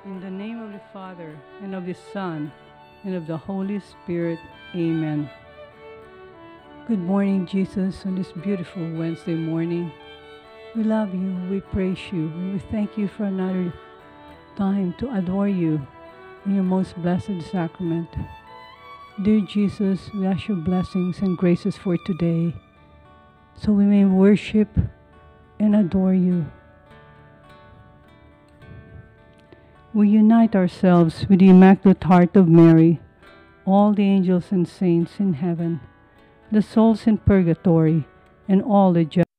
In the name of the Father, and of the Son, and of the Holy Spirit. Amen. Good morning, Jesus, on this beautiful Wednesday morning. We love you, we praise you, and we thank you for another time to adore you in your most blessed sacrament. Dear Jesus, we ask your blessings and graces for today, so we may worship and adore you. We unite ourselves with the Immaculate Heart of Mary, all the angels and saints in heaven, the souls in purgatory, and all the just.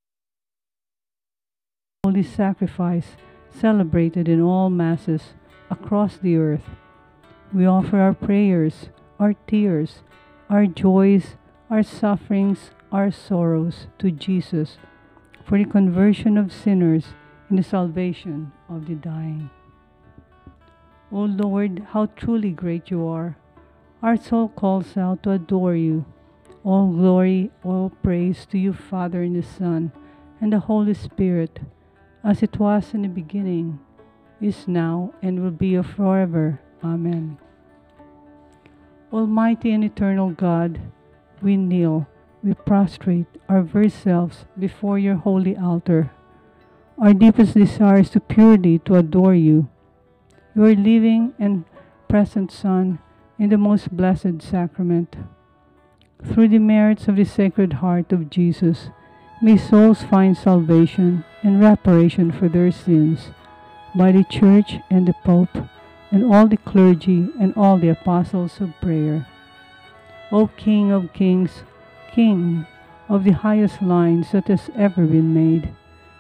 Holy sacrifice celebrated in all masses across the earth. We offer our prayers, our tears, our joys, our sufferings, our sorrows to Jesus for the conversion of sinners and the salvation of the dying. O Lord, how truly great you are. Our soul calls out to adore you. All glory, all praise to you, Father, and the Son, and the Holy Spirit, as it was in the beginning, is now, and will be forever. Amen. Almighty and eternal God, we kneel, we prostrate our very selves before your holy altar. Our deepest desire is to purely to adore you, your living and present Son, in the most blessed sacrament. Through the merits of the Sacred Heart of Jesus, may souls find salvation and reparation for their sins by the Church and the Pope and all the clergy and all the apostles of prayer. O King of kings, King of the highest lines that has ever been made,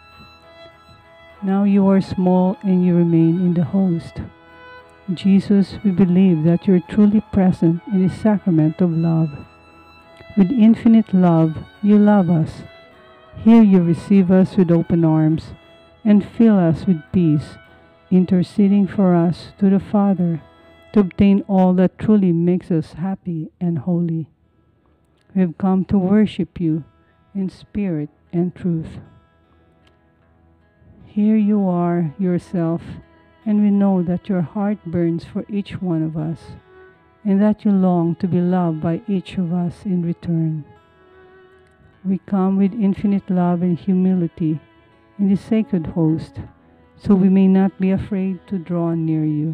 now you are small and you remain in the host. Jesus, we believe that you are truly present in the sacrament of love. With infinite love, you love us. Here you receive us with open arms and fill us with peace, interceding for us to the Father to obtain all that truly makes us happy and holy. We have come to worship you in spirit and truth. Here you are yourself, and we know that your heart burns for each one of us, and that you long to be loved by each of us in return. We come with infinite love and humility in the sacred host, so we may not be afraid to draw near you.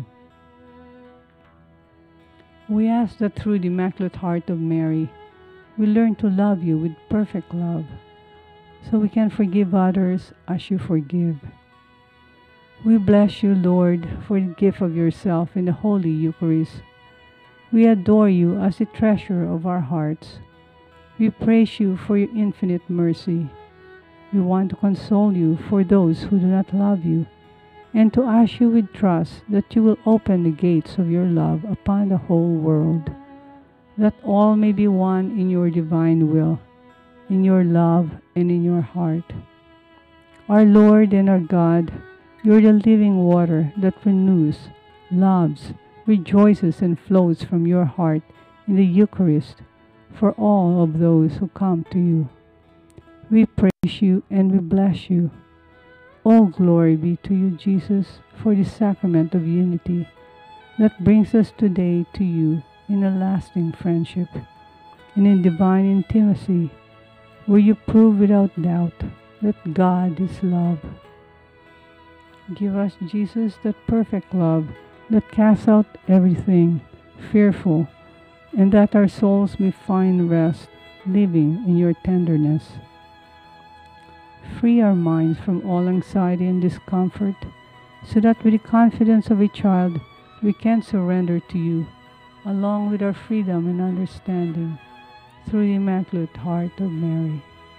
We ask that through the Immaculate Heart of Mary, we learn to love you with perfect love, so we can forgive others as you forgive. We bless you, Lord, for the gift of yourself in the Holy Eucharist. We adore you as the treasure of our hearts. We praise you for your infinite mercy. We want to console you for those who do not love you, and to ask you with trust that you will open the gates of your love upon the whole world, that all may be one in your divine will, in your love and in your heart. Our Lord and our God, you are the living water that renews, loves, rejoices, and flows from your heart in the Eucharist for all of those who come to you. We praise you and we bless you. All glory be to you, Jesus, for the sacrament of unity that brings us today to you in a lasting friendship and in divine intimacy, where you prove without doubt that God is love. Give us, Jesus, that perfect love that casts out everything fearful, and that our souls may find rest living in your tenderness. Free our minds from all anxiety and discomfort, so that with the confidence of a child we can surrender to you, along with our freedom and understanding, through the Immaculate Heart of Mary.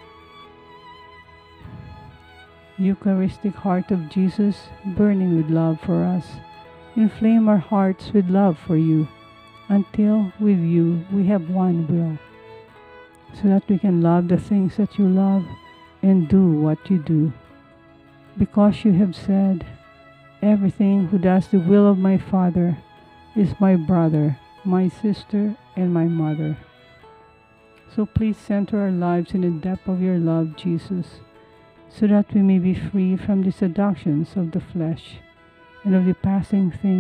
Eucharistic Heart of Jesus, burning with love for us, inflame our hearts with love for you, until with you we have one will, so that we can love the things that you love and do what you do. Because you have said, everything who does the will of my Father is my brother, my sister, and my mother. So please center our lives in the depth of your love, Jesus, so that we may be free from the seductions of the flesh and of the passing things